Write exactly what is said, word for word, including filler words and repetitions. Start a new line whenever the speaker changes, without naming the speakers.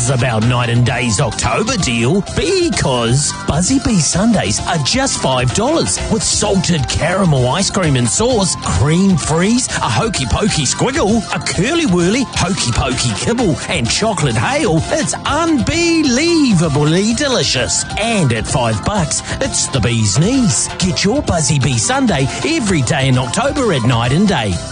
buzz about Night and Day's October deal because Buzzy Bee Sundays are just five dollars with salted caramel ice cream and sauce, cream freeze, a hokey pokey squiggle, a curly whirly hokey pokey kibble and chocolate hail. It's unbelievably delicious. And at five bucks, it's the bee's knees. Get your Buzzy Bee Sunday every day in October at Night and Day.